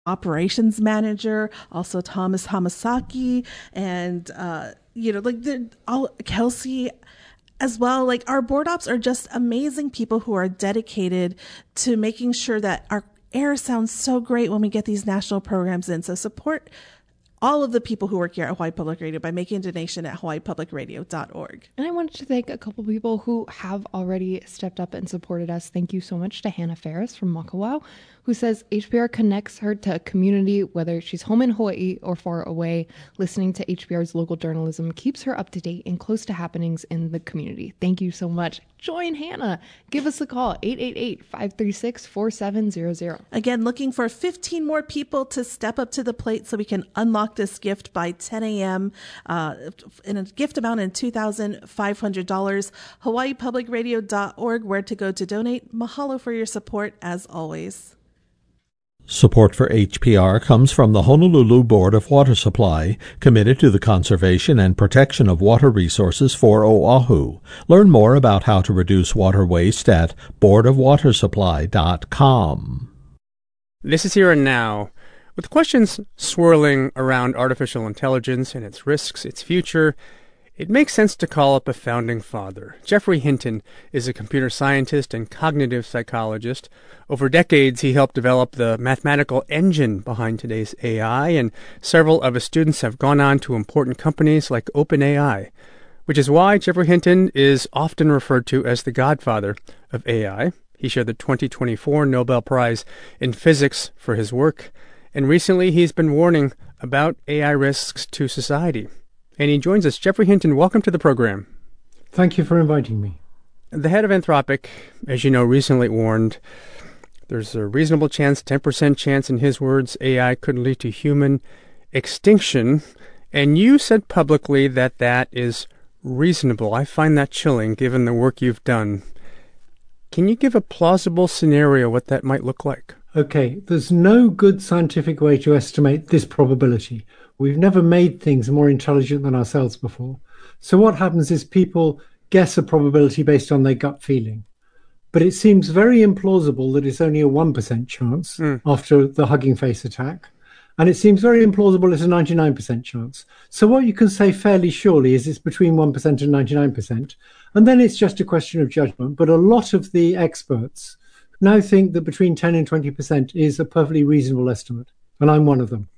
operations manager, also Thomas Hamasaki, and like all Kelsey as well. Like our board ops are just amazing people who are dedicated to making sure that our air sounds so great when we get these national programs in. So support all of the people who work here at Hawaii Public Radio by making a donation at hawaiipublicradio.org. And I wanted to thank a couple people who have already stepped up and supported us. Thank you so much to Hannah Ferris from Makawao, who says HPR connects her to a community, whether she's home in Hawaii or far away. Listening to HPR's local journalism keeps her up to date and close to happenings in the community. Thank you so much. Join Hannah. Give us a call, 888-536-4700. Again, looking for 15 more people to step up to the plate so we can unlock this gift by 10 a.m. In a gift amount in $2,500. HawaiiPublicRadio.org, where to go to donate. Mahalo for your support, as always. Support for HPR comes from the Honolulu Board of Water Supply, committed to the conservation and protection of water resources for Oahu. Learn more about how to reduce water waste at boardofwatersupply.com. This is Here and Now. With questions swirling around artificial intelligence and its risks, its future, it makes sense to call up a founding father. Geoffrey Hinton is a computer scientist and cognitive psychologist. Over decades, he helped develop the mathematical engine behind today's AI, and several of his students have gone on to important companies like OpenAI, which is why Geoffrey Hinton is often referred to as the godfather of AI. He shared the 2024 Nobel Prize in Physics for his work, and recently he's been warning about AI risks to society. And he joins us. Geoffrey Hinton, welcome to the program. Thank you for inviting me. The head of Anthropic, as you know, recently warned there's a reasonable chance, 10% chance in his words, AI could lead to human extinction. And you said publicly that that is reasonable. I find that chilling given the work you've done. Can you give a plausible scenario what that might look like? Okay, there's no good scientific way to estimate this probability. We've never made things more intelligent than ourselves before. So what happens is people guess a probability based on their gut feeling. But it seems very implausible that it's only a 1% chance after the Hugging Face attack. And it seems very implausible it's a 99% chance. So what you can say fairly surely is it's between 1% and 99%. And then it's just a question of judgment. But a lot of the experts now think that between 10 and 20% is a perfectly reasonable estimate. And I'm one of them.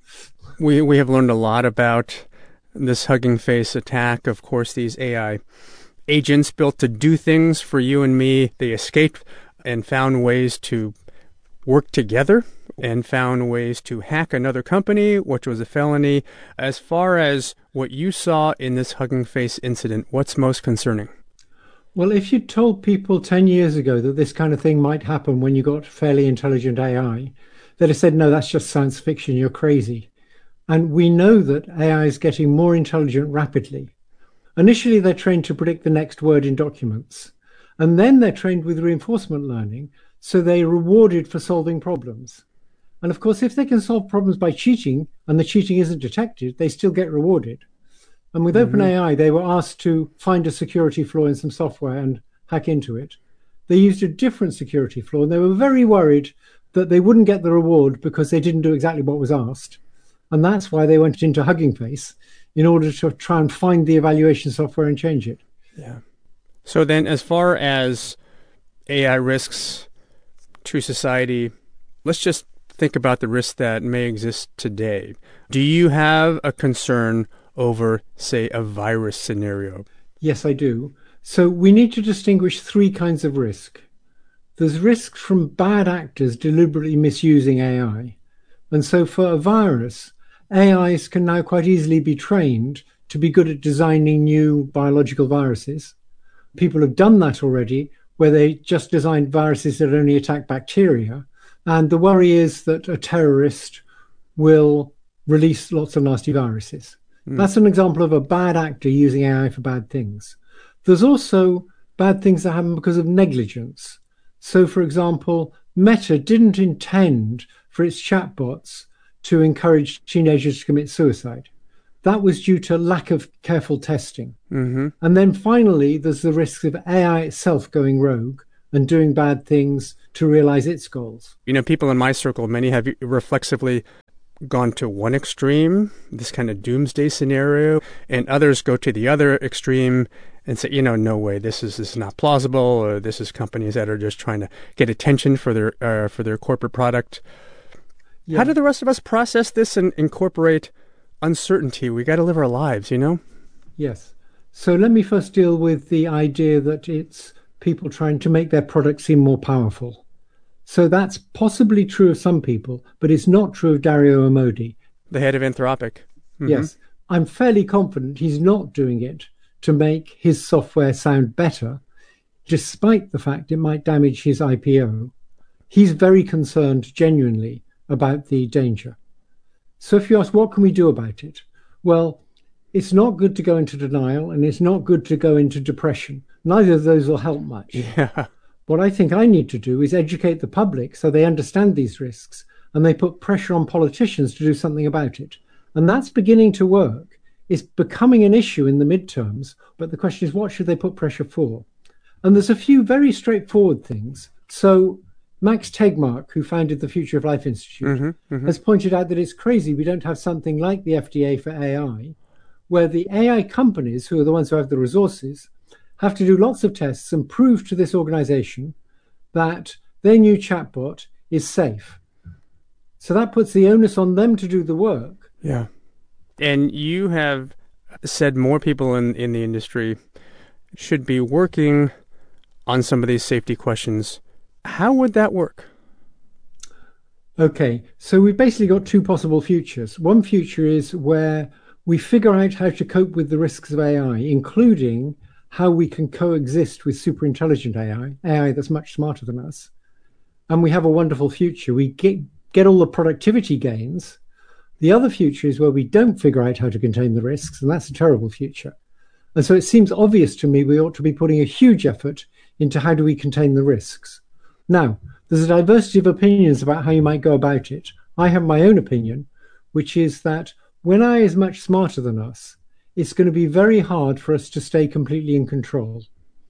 We have learned a lot about this Hugging Face attack. Of course, these AI agents built to do things for you and me. They escaped and found ways to work together and found ways to hack another company, which was a felony. As far as what you saw in this Hugging Face incident, what's most concerning? Well, if you told people 10 years ago that this kind of thing might happen when you got fairly intelligent AI, they'd have said, no, that's just science fiction, you're crazy. And we know that AI is getting more intelligent rapidly. Initially, they're trained to predict the next word in documents. And then they're trained with reinforcement learning, so they're rewarded for solving problems. And of course, if they can solve problems by cheating, and the cheating isn't detected, they still get rewarded. And with OpenAI, they were asked to find a security flaw in some software and hack into it. They used a different security flaw, and they were very worried that they wouldn't get the reward because they didn't do exactly what was asked. And that's why they went into Hugging Face, in order to try and find the evaluation software and change it. Yeah. So then, as far as AI risks to society, let's just think about the risks that may exist today. Do you have a concern over, say, a virus scenario? Yes, I do. So we need to distinguish three kinds of risk. There's risks from bad actors deliberately misusing AI. And so for a virus, AIs can now quite easily be trained to be good at designing new biological viruses. People have done that already, where they just designed viruses that only attack bacteria. And the worry is that a terrorist will release lots of nasty viruses. That's an example of a bad actor using AI for bad things. There's also bad things that happen because of negligence. So, for example, Meta didn't intend for its chatbots to encourage teenagers to commit suicide. That was due to lack of careful testing. And then finally, there's the risk of AI itself going rogue and doing bad things to realize its goals. People in my circle, many have reflexively gone to one extreme, this kind of doomsday scenario, and others go to the other extreme and say, no way, this is not plausible, or this is companies that are just trying to get attention for their corporate product. Yeah. How do the rest of us process this and incorporate uncertainty? We got to live our lives, Yes. So let me first deal with the idea that it's people trying to make their product seem more powerful. So that's possibly true of some people, but it's not true of Dario Amodei, the head of Anthropic. Mm-hmm. Yes. I'm fairly confident he's not doing it to make his software sound better, despite the fact it might damage his IPO. He's very concerned genuinely about the danger. So if you ask, what can we do about it? Well, it's not good to go into denial, and it's not good to go into depression. Neither of those will help much. Yeah. What I think I need to do is educate the public so they understand these risks, and they put pressure on politicians to do something about it. And that's beginning to work. It's becoming an issue in the midterms, but the question is, what should they put pressure for? And there's a few very straightforward things. So Max Tegmark, who founded the Future of Life Institute, has pointed out that it's crazy we don't have something like the FDA for AI, where the AI companies, who are the ones who have the resources, have to do lots of tests and prove to this organization that their new chatbot is safe. So that puts the onus on them to do the work. Yeah. And you have said more people in the industry should be working on some of these safety questions. How would that work? Okay, so we've basically got two possible futures. One future is where we figure out how to cope with the risks of AI, including how we can coexist with super intelligent AI that's much smarter than us. And we have a wonderful future. We get all the productivity gains. The other future is where we don't figure out how to contain the risks, and that's a terrible future. And so it seems obvious to me we ought to be putting a huge effort into how do we contain the risks. Now, there's a diversity of opinions about how you might go about it. I have my own opinion, which is that when AI is much smarter than us, it's going to be very hard for us to stay completely in control.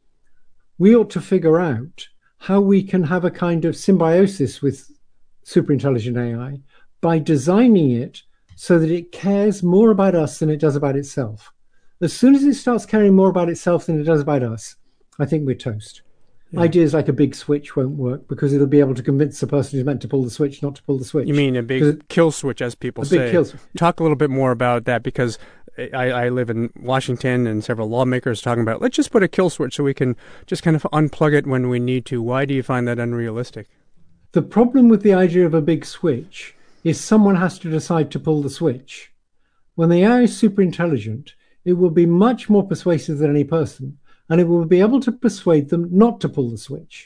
We ought to figure out how we can have a kind of symbiosis with superintelligent AI by designing it so that it cares more about us than it does about itself. As soon as it starts caring more about itself than it does about us, I think we're toast. Yeah. Ideas like a big switch won't work because it'll be able to convince the person who's meant to pull the switch not to pull the switch. You mean a big kill switch, as people say. Big kill switch. Talk a little bit more about that, because I live in Washington and several lawmakers talking about, let's just put a kill switch so we can just kind of unplug it when we need to. Why do you find that unrealistic? The problem with the idea of a big switch is someone has to decide to pull the switch. When the AI is super intelligent, it will be much more persuasive than any person, and it will be able to persuade them not to pull the switch.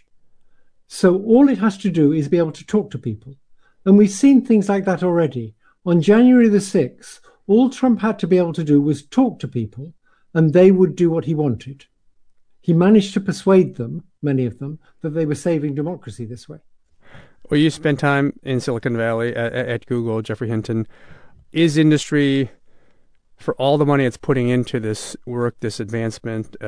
So all it has to do is be able to talk to people. And we've seen things like that already. On January the 6th, all Trump had to be able to do was talk to people, and they would do what he wanted. He managed to persuade them, many of them, that they were saving democracy this way. Well, you spent time in Silicon Valley at Google, Geoffrey Hinton. Is industry, for all the money it's putting into this work, this advancement,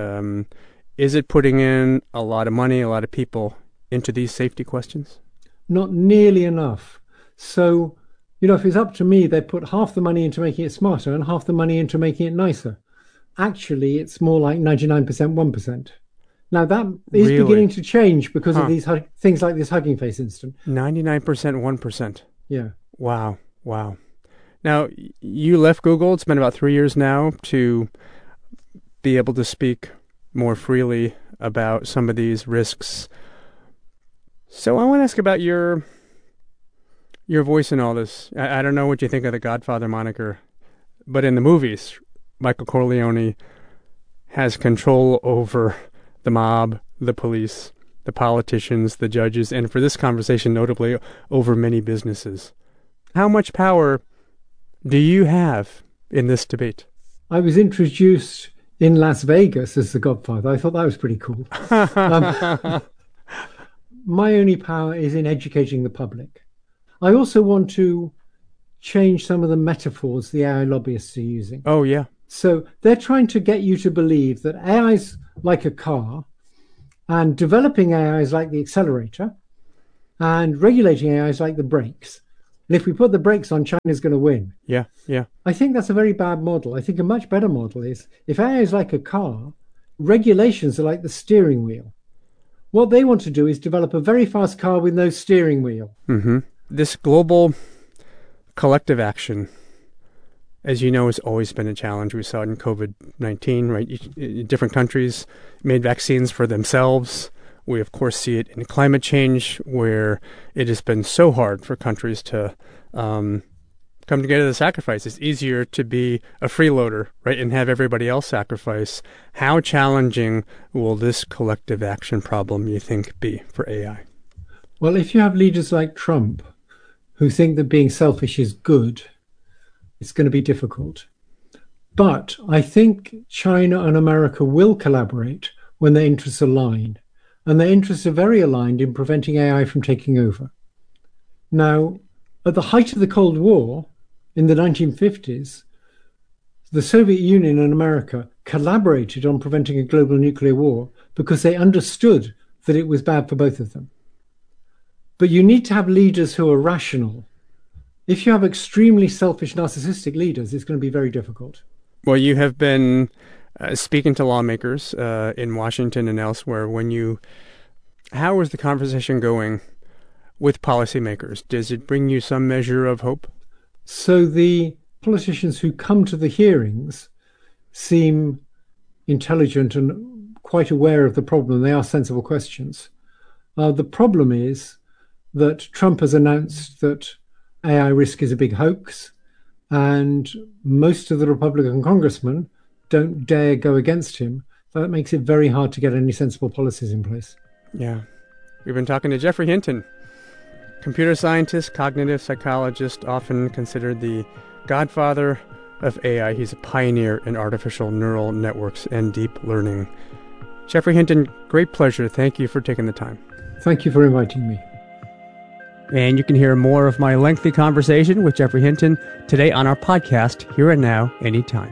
is it putting in a lot of money, a lot of people into these safety questions? Not nearly enough. So, if it's up to me, they put half the money into making it smarter and half the money into making it nicer. Actually, it's more like 99%, 1%. Now, that is beginning to change because of these things like this Hugging Face incident. 99%, 1%. Yeah. Wow. Now, you left Google. It's been about 3 years now to be able to speak more freely about some of these risks. So I want to ask about your voice in all this. I don't know what you think of the Godfather moniker, but in the movies, Michael Corleone has control over the mob, the police, the politicians, the judges, and for this conversation, notably, over many businesses. How much power do you have in this debate? I was introduced in Las Vegas as the Godfather. I thought that was pretty cool. My only power is in educating the public. I also want to change some of the metaphors the AI lobbyists are using. Oh, yeah. So they're trying to get you to believe that AI is like a car and developing AI is like the accelerator, And regulating AI is like the brakes. And if we put the brakes on, China's going to win. Yeah. I think that's a very bad model. I think a much better model is if AI is like a car, regulations are like the steering wheel. What they want to do is develop a very fast car with no steering wheel. Mm-hmm. This global collective action, as you know, has always been a challenge. We saw it in COVID-19, right? Different countries made vaccines for themselves. We, of course, see it in climate change, where it has been so hard for countries to come together to sacrifice. It's easier to be a freeloader, right, and have everybody else sacrifice. How challenging will this collective action problem, you think, be for AI? Well, if you have leaders like Trump who think that being selfish is good, it's going to be difficult. But I think China and America will collaborate when their interests align. And their interests are very aligned in preventing AI from taking over. Now, at the height of the Cold War, in the 1950s, the Soviet Union and America collaborated on preventing a global nuclear war because they understood that it was bad for both of them. But you need to have leaders who are rational. If you have extremely selfish, narcissistic leaders, it's going to be very difficult. Well, you have been speaking to lawmakers in Washington and elsewhere. How is the conversation going with policymakers? Does it bring you some measure of hope? So the politicians who come to the hearings seem intelligent and quite aware of the problem. They ask sensible questions. The problem is that Trump has announced that AI risk is a big hoax, and most of the Republican congressmen don't dare go against him. That makes it very hard to get any sensible policies in place. Yeah. We've been talking to Geoffrey Hinton, computer scientist, cognitive psychologist, often considered the godfather of AI. He's a pioneer in artificial neural networks and deep learning. Geoffrey Hinton, great pleasure. Thank you for taking the time. Thank you for inviting me. And you can hear more of my lengthy conversation with Geoffrey Hinton today on our podcast, Here and Now, Anytime.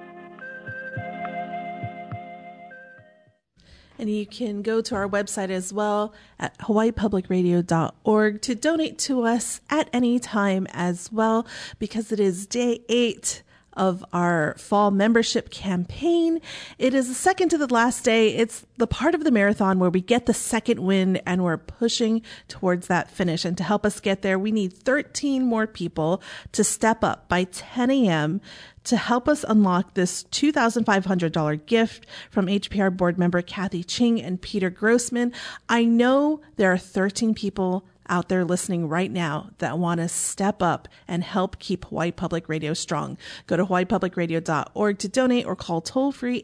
And you can go to our website as well at hawaiipublicradio.org to donate to us at any time as well, because it is day 8 of our fall membership campaign. It is the second to the last day. It's the part of the marathon where we get the second win and we're pushing towards that finish. And to help us get there, we need 13 more people to step up by 10 a.m. to help us unlock this $2,500 gift from HPR board member Kathy Ching and Peter Grossman. I know there are 13 people out there listening right now that want to step up and help keep Hawaii Public Radio strong. Go to hawaiipublicradio.org to donate or call toll-free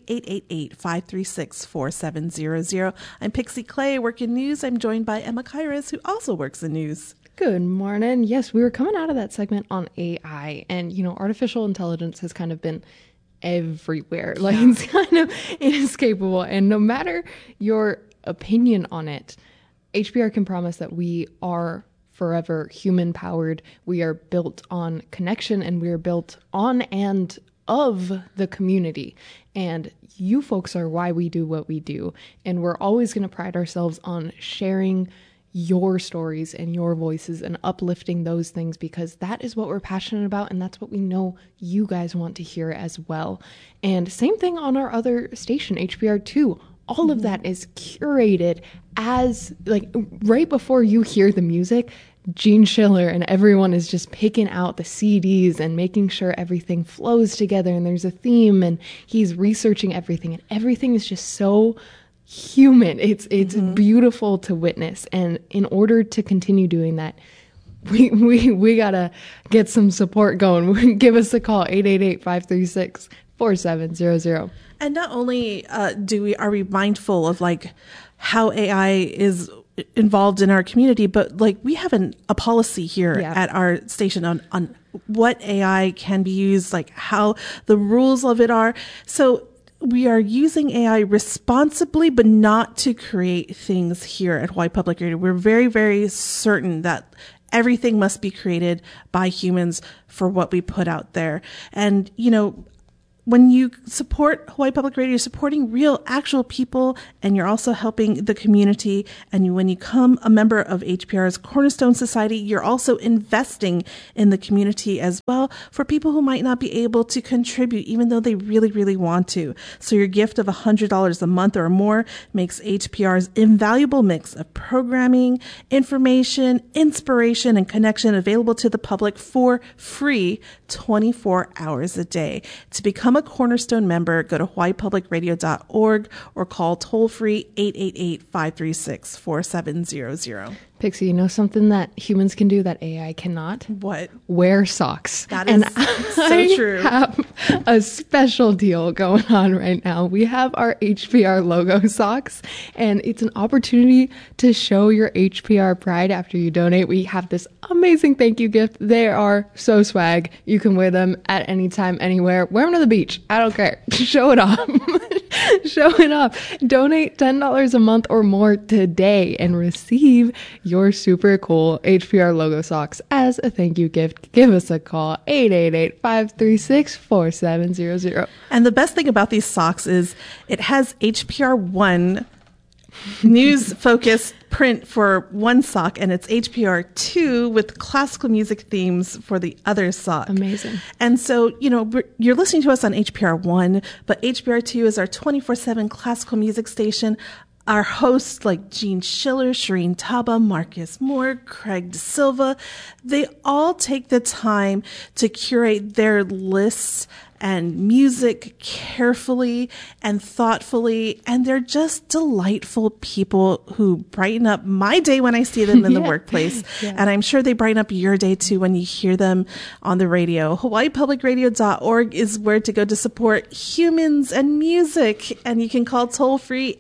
888-536-4700. I'm Pixie Clay, I work in news. I'm joined by Emma Kairos, who also works in news. Good morning. Yes, we were coming out of that segment on AI, and, artificial intelligence has kind of been everywhere. Like, it's kind of inescapable. And no matter your opinion on it, HPR can promise that we are forever human-powered. We are built on connection, and we are built on and of the community. And you folks are why we do what we do. And we're always going to pride ourselves on sharing your stories and your voices and uplifting those things, because that is what we're passionate about, and that's what we know you guys want to hear as well. And same thing on our other station, HPR2. All of that is curated as, like, right before you hear the music, Gene Schiller and everyone is just picking out the CDs and making sure everything flows together and there's a theme, and he's researching everything, and everything is just so human. It's beautiful to witness. And in order to continue doing that, we gotta get some support going. Give us a call, 888-536-4700. And not only are we mindful of like how AI is involved in our community, but like we have a policy here at our station on what AI can be used, like how the rules of it are. So we are using AI responsibly, but not to create things here at Hawaii Public Radio. We're very, very certain that everything must be created by humans for what we put out there. And, when you support Hawaii Public Radio, you're supporting real, actual people, and you're also helping the community. And when you become a member of HPR's Cornerstone Society, you're also investing in the community as well for people who might not be able to contribute, even though they really, really want to. So your gift of $100 a month or more makes HPR's invaluable mix of programming, information, inspiration, and connection available to the public for free 24 hours a day. To become a Cornerstone member, go to hawaiipublicradio.org or call toll-free 888-536-4700. Pixie, you know something that humans can do that AI cannot? What? Wear socks. That is so true. I have a special deal going on right now. We have our HPR logo socks, and it's an opportunity to show your HPR pride after you donate. We have this amazing thank you gift. They are so swag. You can wear them at any time, anywhere. Wear them to the beach. I don't care. Show it off. Show it off. Donate $10 a month or more today and receive your super cool HPR logo socks as a thank you gift. Give us a call, 888-536-4700. And the best thing about these socks is it has HPR 1 news focused print for one sock, and it's HPR 2 with classical music themes for the other sock. Amazing. And so, you're listening to us on HPR 1, but HPR 2 is our 24/7 classical music station. Our hosts like Gene Schiller, Shireen Taba, Marcus Moore, Craig De Silva, they all take the time to curate their lists and music carefully and thoughtfully. And they're just delightful people who brighten up my day when I see them in the workplace. Yeah. And I'm sure they brighten up your day too when you hear them on the radio. HawaiiPublicRadio.org is where to go to support humans and music. And you can call toll free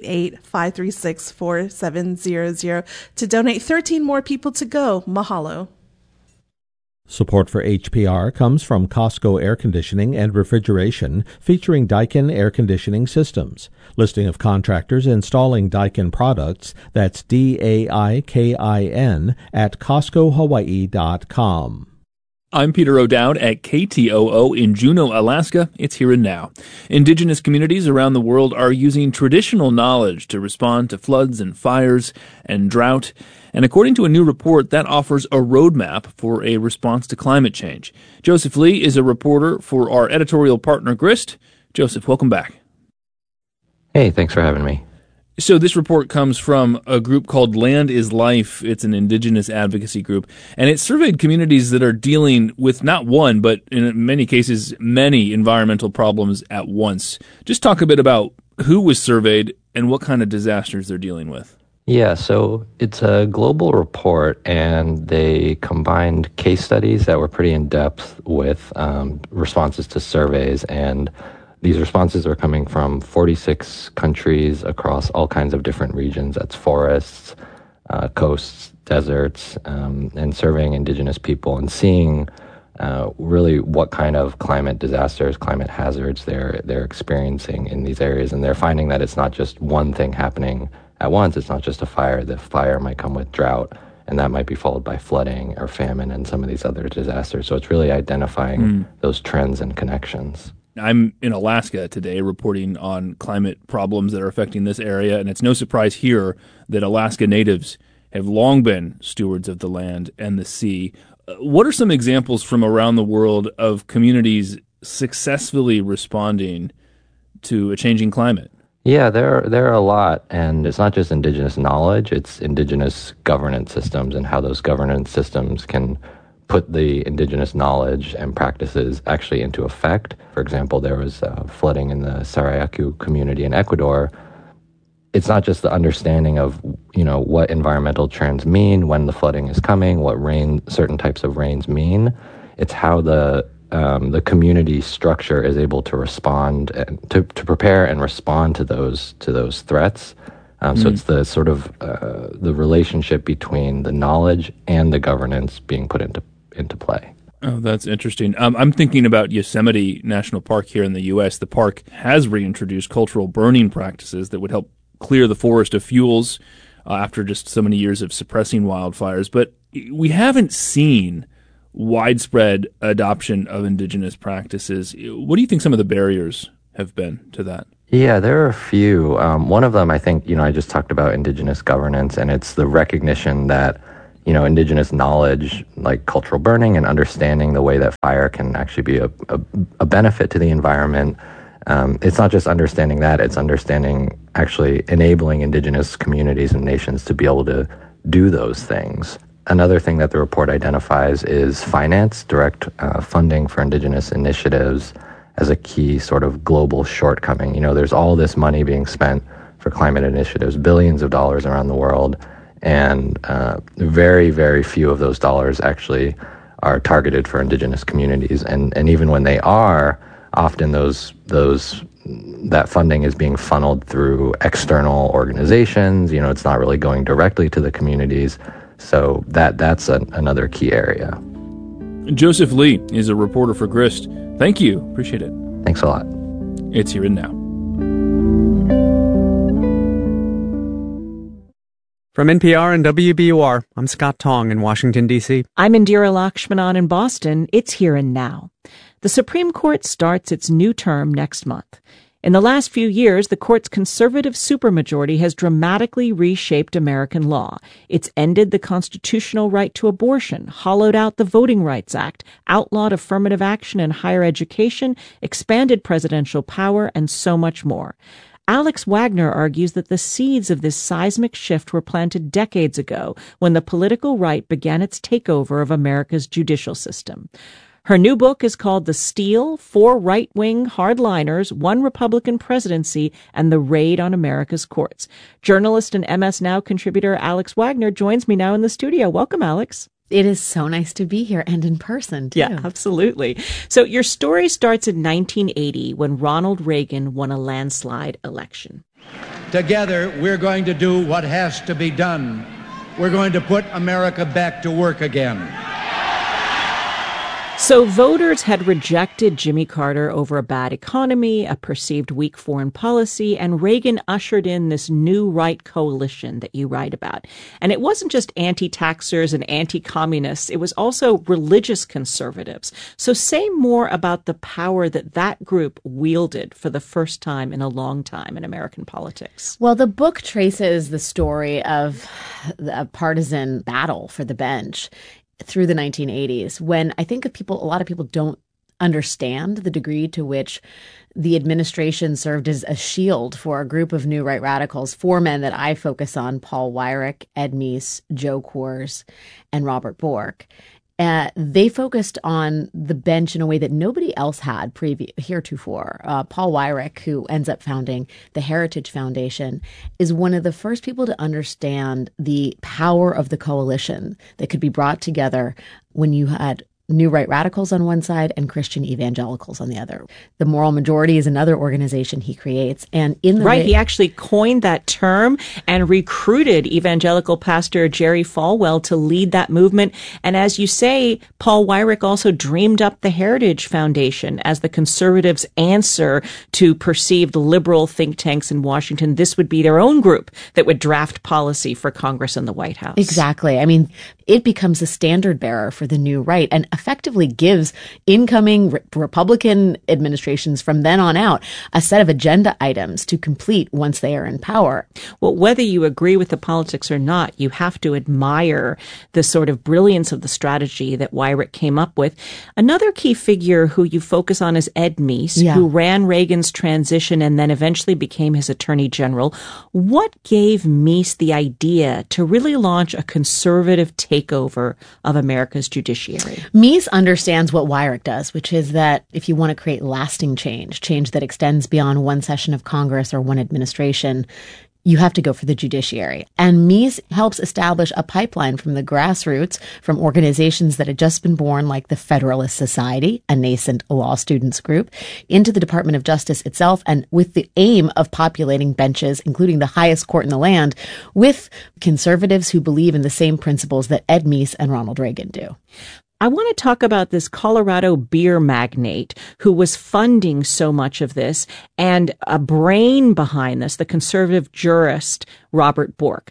888-536-4700 to donate. 13 more people to go. Mahalo. Support for HPR comes from Costco Air Conditioning and Refrigeration, featuring Daikin Air Conditioning Systems. Listing of contractors installing Daikin products, that's DAIKIN, at CostcoHawaii.com. I'm Peter O'Dowd at KTOO in Juneau, Alaska. It's Here and Now. Indigenous communities around the world are using traditional knowledge to respond to floods and fires and drought. And according to a new report, that offers a roadmap for a response to climate change. Joseph Lee is a reporter for our editorial partner, Grist. Joseph, welcome back. Hey, thanks for having me. So this report comes from a group called Land is Life. It's an indigenous advocacy group, and it surveyed communities that are dealing with not one, but in many cases, many environmental problems at once. Just talk a bit about who was surveyed and what kind of disasters they're dealing with. Yeah, so it's a global report, and they combined case studies that were pretty in-depth with responses to surveys, and these responses are coming from 46 countries across all kinds of different regions. That's forests, coasts, deserts, and surveying indigenous people and seeing really what kind of climate disasters, climate hazards they're experiencing in these areas. And they're finding that it's not just one thing happening at once. It's not just a fire. The fire might come with drought, and that might be followed by flooding or famine and some of these other disasters. So it's really identifying those trends and connections. I'm in Alaska today reporting on climate problems that are affecting this area, and it's no surprise here that Alaska natives have long been stewards of the land and the sea. What are some examples from around the world of communities successfully responding to a changing climate? Yeah, there are a lot, and it's not just indigenous knowledge, it's indigenous governance systems and how those governance systems can put the indigenous knowledge and practices actually into effect. For example, there was flooding in the Sarayaku community in Ecuador. It's not just the understanding of, what environmental trends mean, when the flooding is coming, what certain types of rains mean. It's how the community structure is able to respond and to prepare and respond to those threats. So it's the sort of the relationship between the knowledge and the governance being put into play. Oh, that's interesting. I'm thinking about Yosemite National Park here in the U.S. The park has reintroduced cultural burning practices that would help clear the forest of fuels after just so many years of suppressing wildfires. But we haven't seen widespread adoption of indigenous practices. What do you think some of the barriers have been to that? Yeah, there are a few. One of them, I think, I just talked about indigenous governance, and it's the recognition that, indigenous knowledge, like cultural burning and understanding the way that fire can actually be a benefit to the environment. It's not just understanding that, it's understanding actually enabling indigenous communities and nations to be able to do those things. Another thing that the report identifies is finance, direct funding for indigenous initiatives as a key sort of global shortcoming. There's all this money being spent for climate initiatives, billions of dollars around the world, and very, very few of those dollars actually are targeted for indigenous communities. And even when they are, often that funding is being funneled through external organizations. It's not really going directly to the communities. So that's another key area. Joseph Lee is a reporter for Grist. Thank you. Appreciate it. Thanks a lot. It's Here and Now. From NPR and WBUR, I'm Scott Tong in Washington, D.C. I'm Indira Lakshmanan in Boston. It's Here and Now. The Supreme Court starts its new term next month. In the last few years, the court's conservative supermajority has dramatically reshaped American law. It's ended the constitutional right to abortion, hollowed out the Voting Rights Act, outlawed affirmative action in higher education, expanded presidential power, and so much more. Alex Wagner argues that the seeds of this seismic shift were planted decades ago when the political right began its takeover of America's judicial system. Her new book is called The Steal: 4 Right-Wing Hardliners, 1 Republican Presidency, and the Raid on America's Courts. Journalist and MS Now contributor Alex Wagner joins me now in the studio. Welcome, Alex. It is so nice to be here and in person, too. Yeah, absolutely. So your story starts in 1980 when Ronald Reagan won a landslide election. Together, we're going to do what has to be done. We're going to put America back to work again. So voters had rejected Jimmy Carter over a bad economy, a perceived weak foreign policy, and Reagan ushered in this new right coalition that you write about. And it wasn't just anti-taxers and anti-communists, it was also religious conservatives. So say more about the power that group wielded for the first time in a long time in American politics. Well, the book traces the story of a partisan battle for the bench through the 1980s, when I think a lot of people don't understand the degree to which the administration served as a shield for a group of new right radicals, 4 men that I focus on: Paul Weyrich, Ed Meese, Joe Coors, and Robert Bork. They focused on the bench in a way that nobody else had heretofore. Paul Weyrich, who ends up founding the Heritage Foundation, is one of the first people to understand the power of the coalition that could be brought together when you had new right radicals on one side and Christian evangelicals on the other. The Moral Majority is another organization he creates. And he actually coined that term and recruited evangelical pastor Jerry Falwell to lead that movement. And as you say, Paul Weyrich also dreamed up the Heritage Foundation as the conservatives' answer to perceived liberal think tanks in Washington. This would be their own group that would draft policy for Congress and the White House. Exactly. I mean, it becomes a standard bearer for the new right and effectively gives incoming Republican administrations from then on out a set of agenda items to complete once they are in power. Well, whether you agree with the politics or not, you have to admire the sort of brilliance of the strategy that Weyrich came up with. Another key figure who you focus on is Ed Meese, who ran Reagan's transition and then eventually became his attorney general. What gave Meese the idea to really launch a conservative takeover of America's judiciary? Meese understands what Weyrich does, which is that if you want to create lasting change that extends beyond one session of Congress or one administration, you have to go for the judiciary. And Meese helps establish a pipeline from the grassroots, from organizations that had just been born, like the Federalist Society, a nascent law students group, into the Department of Justice itself, and with the aim of populating benches, including the highest court in the land, with conservatives who believe in the same principles that Ed Meese and Ronald Reagan do. I want to talk about this Colorado beer magnate who was funding so much of this, and a brain behind this, the conservative jurist Robert Bork.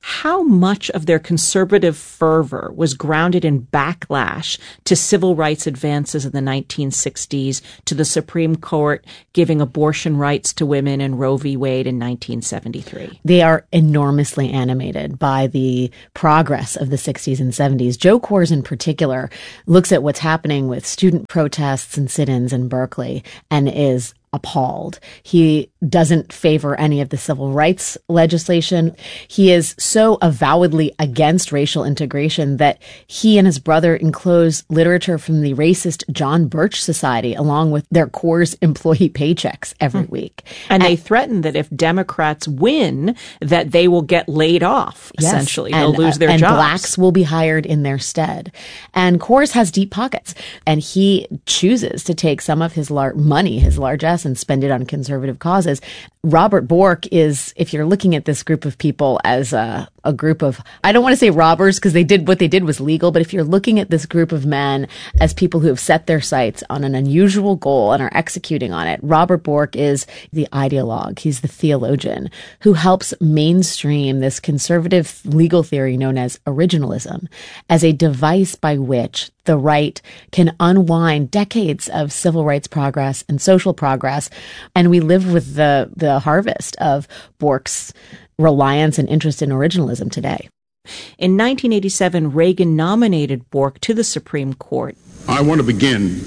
how much of their conservative fervor was grounded in backlash to civil rights advances in the 1960s, to the Supreme Court giving abortion rights to women in Roe v. Wade in 1973? They are enormously animated by the progress of the 60s and 70s. Joe Kors in particular looks at what's happening with student protests and sit-ins in Berkeley and is appalled. He doesn't favor any of the civil rights legislation. He is so avowedly against racial integration that he and his brother enclose literature from the racist John Birch Society along with their Kors employee paychecks every week. And they threaten that if Democrats win, that they will get laid off, essentially. They'll lose their jobs. And blacks will be hired in their stead. And Kors has deep pockets, and he chooses to take some of his money, his largesse, and spend it on conservative causes. Robert Bork is, if you're looking at this group of people as a group of, I don't want to say robbers because what they did was legal, but if you're looking at this group of men as people who have set their sights on an unusual goal and are executing on it, Robert Bork is the ideologue. He's the theologian who helps mainstream this conservative legal theory known as originalism as a device by which the right can unwind decades of civil rights progress and social progress. And we live with the harvest of Bork's reliance and interest in originalism today. In 1987, Reagan nominated Bork to the Supreme Court. I want to begin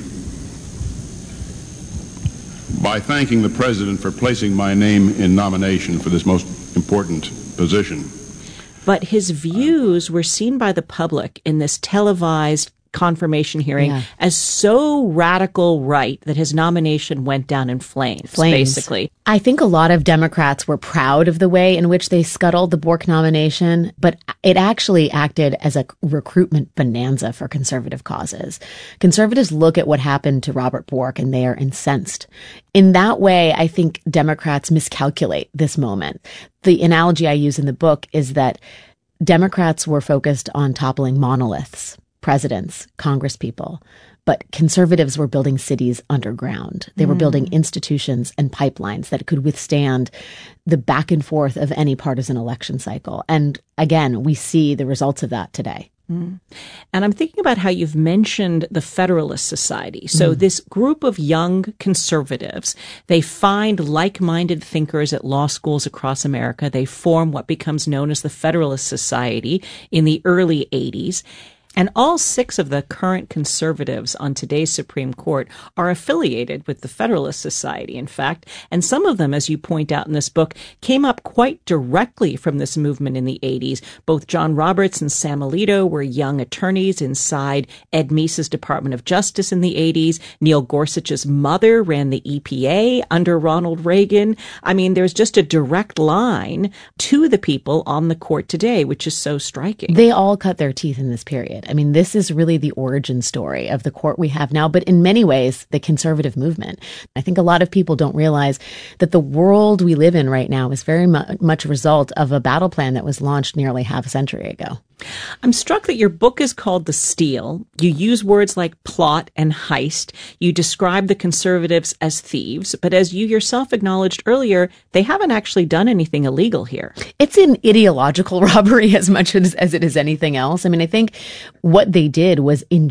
by thanking the President for placing my name in nomination for this most important position. But his views were seen by the public in this televised confirmation hearing as so radical right that his nomination went down in flames, basically. I think a lot of Democrats were proud of the way in which they scuttled the Bork nomination, but it actually acted as a recruitment bonanza for conservative causes. Conservatives look at what happened to Robert Bork and they are incensed. In that way, I think Democrats miscalculate this moment. The analogy I use in the book is that Democrats were focused on toppling monoliths, presidents, congresspeople, but conservatives were building cities underground. They were building institutions and pipelines that could withstand the back and forth of any partisan election cycle. And again, we see the results of that today. And I'm thinking about how you've mentioned the Federalist Society. So this group of young conservatives, they find like-minded thinkers at law schools across America. They form what becomes known as the Federalist Society in the early 80s. And all 6 of the current conservatives on today's Supreme Court are affiliated with the Federalist Society, in fact. And some of them, as you point out in this book, came up quite directly from this movement in the 80s. Both John Roberts and Sam Alito were young attorneys inside Ed Meese's Department of Justice in the 80s. Neil Gorsuch's mother ran the EPA under Ronald Reagan. I mean, there's just a direct line to the people on the court today, which is so striking. They all cut their teeth in this period. I mean, this is really the origin story of the court we have now, but in many ways, the conservative movement. I think a lot of people don't realize that the world we live in right now is very much a result of a battle plan that was launched nearly half a century ago. I'm struck that your book is called The Steal. You use words like plot and heist. You describe the conservatives as thieves, but as you yourself acknowledged earlier, they haven't actually done anything illegal here. It's an ideological robbery as much as it is anything else. I mean, I think what they did was they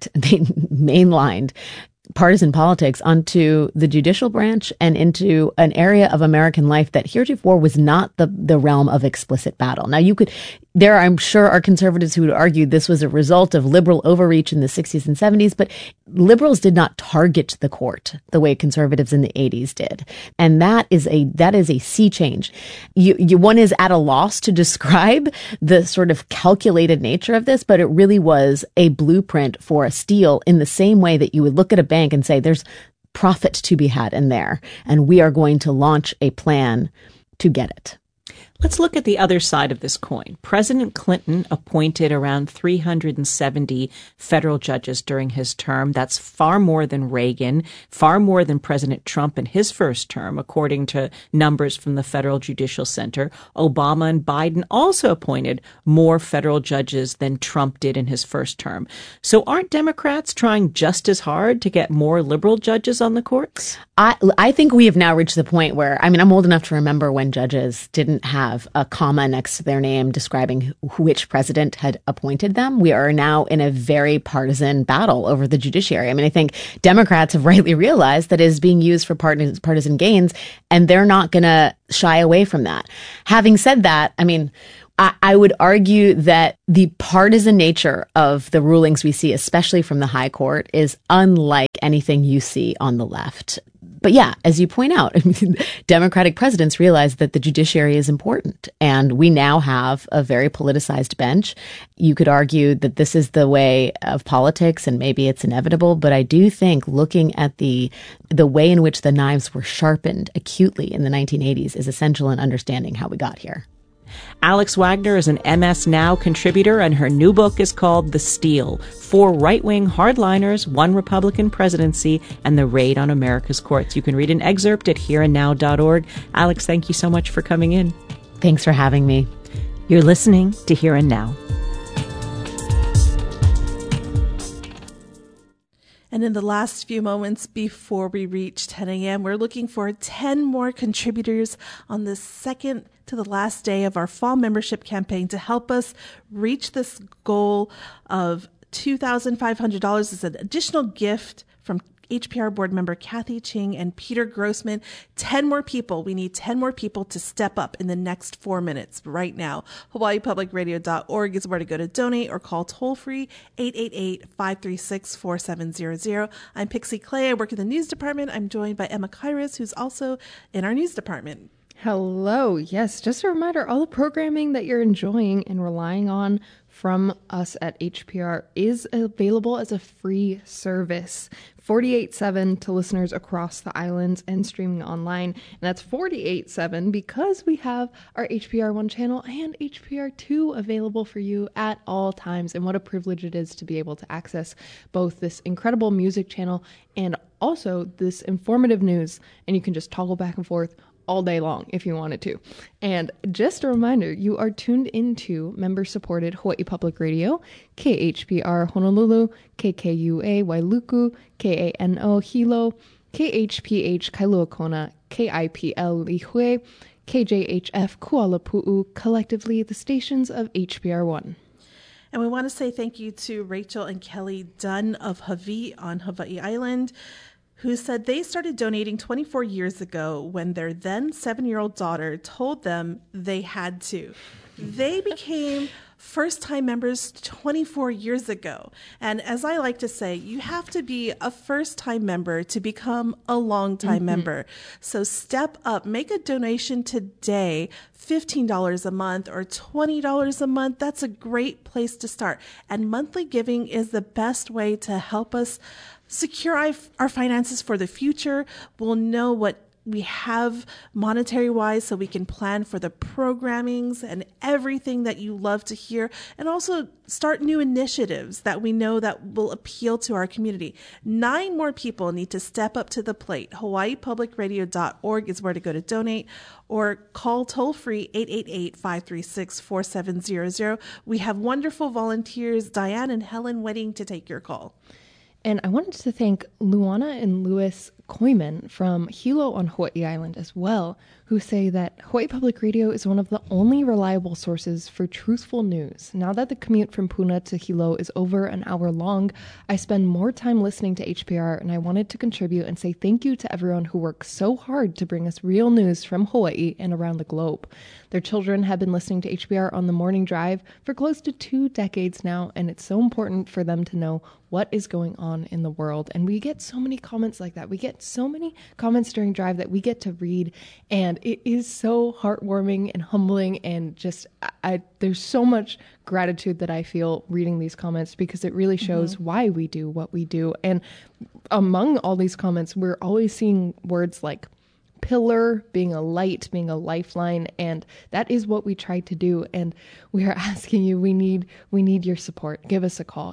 mainlined partisan politics onto the judicial branch and into an area of American life that heretofore was not the realm of explicit battle. Now, I'm sure, are conservatives who would argue this was a result of liberal overreach in the 60s and 70s, but liberals did not target the court the way conservatives in the 80s did. And that is a sea change. One is at a loss to describe the sort of calculated nature of this, but it really was a blueprint for a steal in the same way that you would look at a bank and say, there's profit to be had in there, and we are going to launch a plan to get it. Let's look at the other side of this coin. President Clinton appointed around 370 federal judges during his term. That's far more than Reagan, far more than President Trump in his first term, according to numbers from the Federal Judicial Center. Obama and Biden also appointed more federal judges than Trump did in his first term. So aren't Democrats trying just as hard to get more liberal judges on the courts? I think we have now reached the point where, I mean, I'm old enough to remember when judges didn't have have a comma next to their name describing which president had appointed them. We are now in a very partisan battle over the judiciary. I mean, I think Democrats have rightly realized that it is being used for partisan gains, and they're not going to shy away from that. Having said that, I mean, I would argue that the partisan nature of the rulings we see, especially from the high court, is unlike anything you see on the left. But yeah, as you point out, I mean, Democratic presidents realize that the judiciary is important, and we now have a very politicized bench. You could argue that this is the way of politics, and maybe it's inevitable, but I do think looking at the way in which the knives were sharpened acutely in the 1980s is essential in understanding how we got here. Alex Wagner is an MS Now contributor, and her new book is called The Steal: 4 Right-Wing Hardliners, 1 Republican Presidency, and the Raid on America's Courts. You can read an excerpt at hereandnow.org. Alex, thank you so much for coming in. Thanks for having me. You're listening to Here and Now. And in the last few moments before we reach 10 a.m., we're looking for 10 more contributors on the second to the last day of our fall membership campaign to help us reach this goal of $2,500 as an additional gift from HPR board member Kathy Ching and Peter Grossman. 10 more people. We need 10 more people to step up in the next 4 minutes right now. HawaiiPublicRadio.org is where to go to donate, or call toll-free 888-536-4700. I'm Pixie Clay. I work in the news department. I'm joined by Emma Kairos, who's also in our news department. Hello. Yes, just a reminder, all the programming that you're enjoying and relying on from us at HPR is available as a free service. 48/7 to listeners across the islands and streaming online. And that's 48/7 because we have our HPR 1 channel and HPR 2 available for you at all times. And what a privilege it is to be able to access both this incredible music channel and also this informative news. And you can just toggle back and forth all day long if you wanted to. And just a reminder, you are tuned into member-supported Hawaii Public Radio, KHPR Honolulu, KKUA Wailuku, KANO Hilo, KHPH Kailua Kona, KIPL Lihue, KJHF Kuala-Pu'u, collectively the stations of HPR 1. And we want to say thank you to Rachel and Kelly Dunn of Hawaii on Hawaii Island, who said they started donating 24 years ago when their then 7-year-old daughter told them they had to. They became first-time members 24 years ago. And as I like to say, you have to be a first-time member to become a long-time member. So step up, make a donation today, $15 a month or $20 a month. That's a great place to start. And monthly giving is the best way to help us secure our finances for the future. We'll know what we have monetary wise so we can plan for the programmings and everything that you love to hear, and also start new initiatives that we know that will appeal to our community. 9 more people need to step up to the plate. HawaiiPublicRadio.org is where to go to donate, or call toll-free 888-536-4700. We have wonderful volunteers, Diane and Helen, waiting to take your call. And I wanted to thank Luana and Louis Koiman from Hilo on Hawaii Island as well, who say that Hawaii Public Radio is one of the only reliable sources for truthful news. Now that the commute from Puna to Hilo is over an hour long, I spend more time listening to HPR, and I wanted to contribute and say thank you to everyone who works so hard to bring us real news from Hawaii and around the globe. Their children have been listening to HPR on the morning drive for close to 2 decades now, and it's so important for them to know what is going on in the world. And we get so many comments like that. We get so many comments during drive that we get to read, and it is so heartwarming and humbling, and just there's so much gratitude that I feel reading these comments, because it really shows why we do what we do. And among all these comments, we're always seeing words like pillar, being a light, being a lifeline, and that is what we try to do. And we are asking you, we need your support. Give us a call,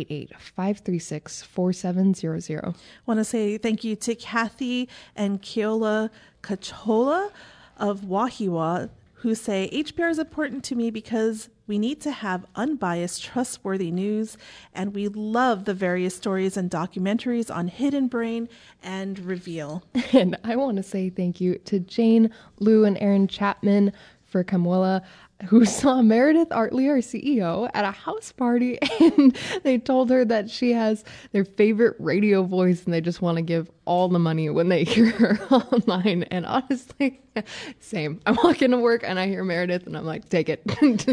888-536-4700. I want to say thank you to Kathy and Keola Kachola of Wahiwa, who say HPR is important to me because we need to have unbiased, trustworthy news, and we love the various stories and documentaries on Hidden Brain and Reveal. And I want to say thank you to Jane, Lou, and Aaron Chapman for Camilla, who saw Meredith Artley, our CEO, at a house party, and they told her that she has their favorite radio voice and they just want to give all the money when they hear her online. And honestly, same. I walk into work and I hear Meredith and I'm like, take it.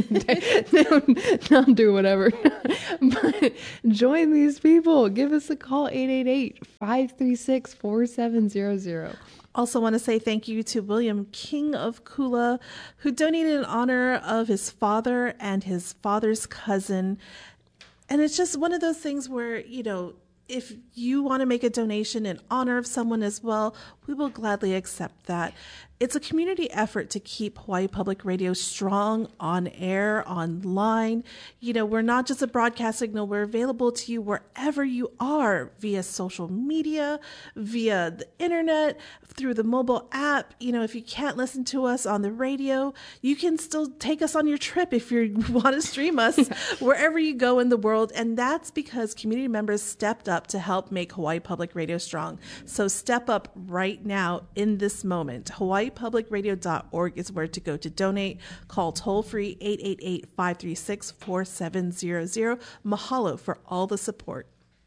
I'll do whatever. But join these people. Give us a call, 888-536-4700. Also want to say thank you to William King of Kula, who donated in honor of his father and his father's cousin. And it's just one of those things where, you know, if you want to make a donation in honor of someone as well, we will gladly accept that. It's a community effort to keep Hawaii Public Radio strong on air, online. You know, we're not just a broadcast signal. We're available to you wherever you are via social media, via the internet, through the mobile app. You know, if you can't listen to us on the radio, you can still take us on your trip if you want to stream us wherever you go in the world. And that's because community members stepped up to help make Hawaii Public Radio strong. So step up right now in this moment. HawaiiPublicRadio.org is where to go to donate. Call toll-free 888-536-4700. Mahalo for all the support.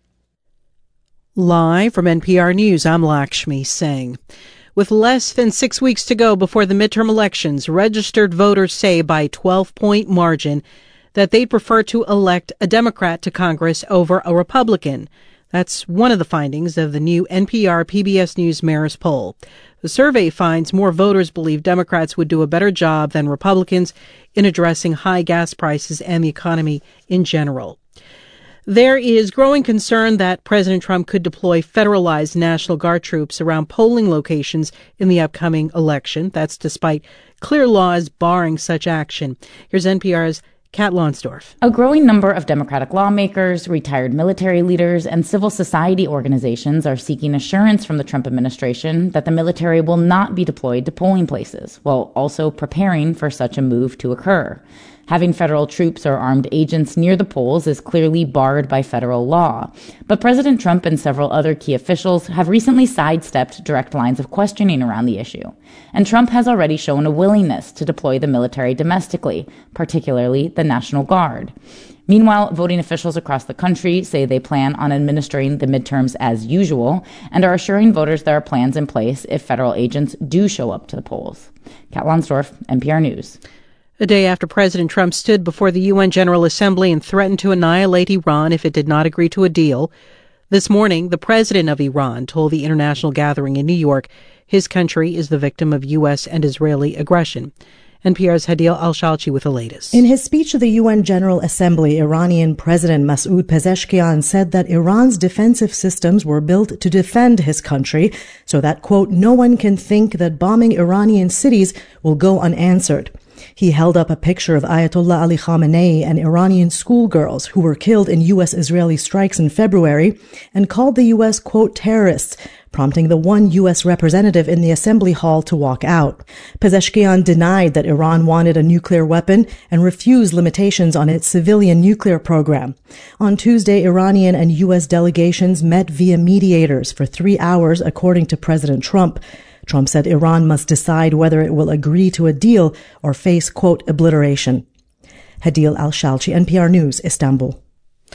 Live from NPR News, I'm Lakshmi Singh. With less than 6 weeks to go before the midterm elections, registered voters say by 12-point margin that they'd prefer to elect a Democrat to Congress over a Republican. That's one of the findings of the new NPR PBS News Marist poll. The survey finds more voters believe Democrats would do a better job than Republicans in addressing high gas prices and the economy in general. There is growing concern that President Trump could deploy federalized National Guard troops around polling locations in the upcoming election. That's despite clear laws barring such action. Here's NPR's Kat Lonsdorf. A growing number of Democratic lawmakers, retired military leaders, and civil society organizations are seeking assurance from the Trump administration that the military will not be deployed to polling places, while also preparing for such a move to occur. Having federal troops or armed agents near the polls is clearly barred by federal law. But President Trump and several other key officials have recently sidestepped direct lines of questioning around the issue. And Trump has already shown a willingness to deploy the military domestically, particularly the National Guard. Meanwhile, voting officials across the country say they plan on administering the midterms as usual and are assuring voters there are plans in place if federal agents do show up to the polls. Kat Lonsdorf, NPR News. A day after President Trump stood before the UN General Assembly and threatened to annihilate Iran if it did not agree to a deal, this morning the president of Iran told the international gathering in New York his country is the victim of U.S. and Israeli aggression. NPR's Hadil Al-Shalchi with the latest. In his speech to the UN General Assembly, Iranian President Masoud Pezeshkian said that Iran's defensive systems were built to defend his country so that, quote, no one can think that bombing Iranian cities will go unanswered. He held up a picture of Ayatollah Ali Khamenei and Iranian schoolgirls who were killed in U.S.-Israeli strikes in February and called the U.S., quote, terrorists, prompting the one U.S. representative in the assembly hall to walk out. Pezeshkian denied that Iran wanted a nuclear weapon and refused limitations on its civilian nuclear program. On Tuesday, Iranian and U.S. delegations met via mediators for 3 hours, according to President Trump. Trump said Iran must decide whether it will agree to a deal or face, quote, obliteration. Hadil Al-Shalchi, NPR News, Istanbul.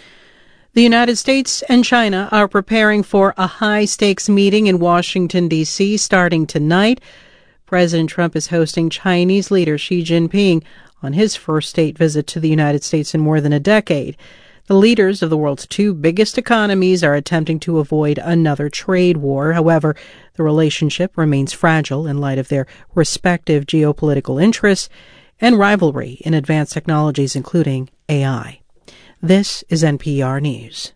The United States and China are preparing for a high-stakes meeting in Washington, D.C. starting tonight. President Trump is hosting Chinese leader Xi Jinping on his first state visit to the United States in more than a decade. The leaders of the world's two biggest economies are attempting to avoid another trade war. However, the relationship remains fragile in light of their respective geopolitical interests and rivalry in advanced technologies, including AI. This is NPR News.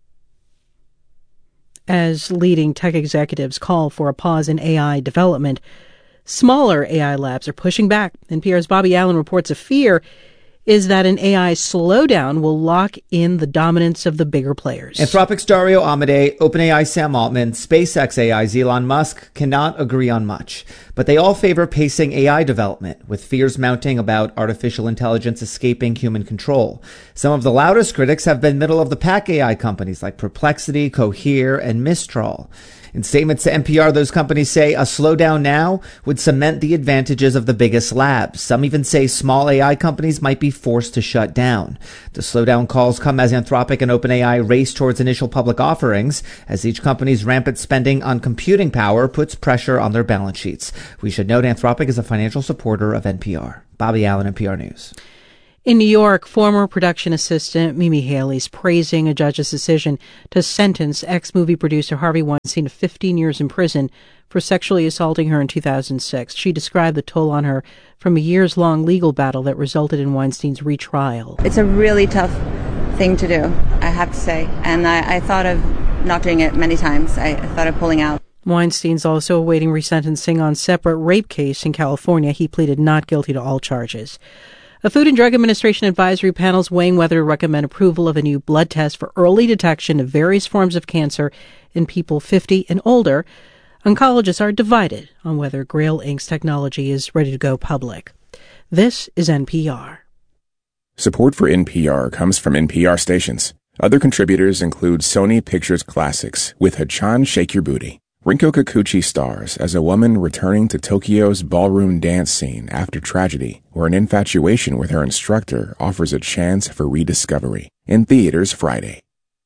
As leading tech executives call for a pause in AI development, smaller AI labs are pushing back. NPR's Bobby Allen reports a fear is that an AI slowdown will lock in the dominance of the bigger players. Anthropic's Dario Amodei, OpenAI Sam Altman, SpaceX AI's Elon Musk cannot agree on much. But they all favor pacing AI development, with fears mounting about artificial intelligence escaping human control. Some of the loudest critics have been middle-of-the-pack AI companies like Perplexity, Cohere, and Mistral. In statements to NPR, those companies say a slowdown now would cement the advantages of the biggest labs. Some even say small AI companies might be forced to shut down. The slowdown calls come as Anthropic and OpenAI race towards initial public offerings, as each company's rampant spending on computing power puts pressure on their balance sheets. We should note Anthropic is a financial supporter of NPR. Bobby Allen, NPR News. In New York, former production assistant Mimi Haley's praising a judge's decision to sentence ex-movie producer Harvey Weinstein to 15 years in prison for sexually assaulting her in 2006. She described the toll on her from a years-long legal battle that resulted in Weinstein's retrial. It's a really tough thing to do, I have to say, and I thought of not doing it many times. I thought of pulling out. Weinstein's also awaiting resentencing on separate rape case in California. He pleaded not guilty to all charges. A Food and Drug Administration advisory panel is weighing whether to recommend approval of a new blood test for early detection of various forms of cancer in people 50 and older. Oncologists are divided on whether Grail Inc.'s technology is ready to go public. This is NPR. Support for NPR comes from NPR stations. Other contributors include Sony Pictures Classics with Hachan Shake Your Booty. Rinko Kikuchi stars as a woman returning to Tokyo's ballroom dance scene after tragedy, where an infatuation with her instructor offers a chance for rediscovery. In theaters Friday.